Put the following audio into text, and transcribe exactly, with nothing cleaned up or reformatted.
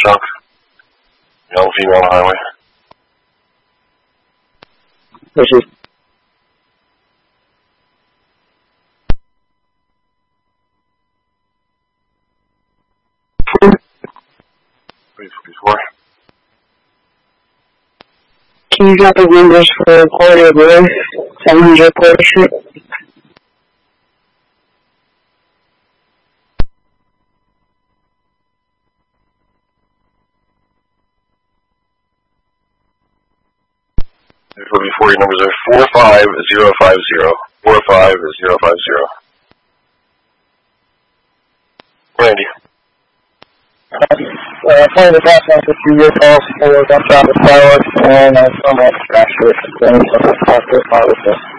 Skunk. Male and female on the highway. Proceed. Before. Can you drop the numbers for quality of life? seven hundred Porter Street. Before your numbers are four five zero five zero. four five zero five zero. Randy. Uh, point of the process with two year calls for gunshot with fireworks and uh, so much crash with things of the process.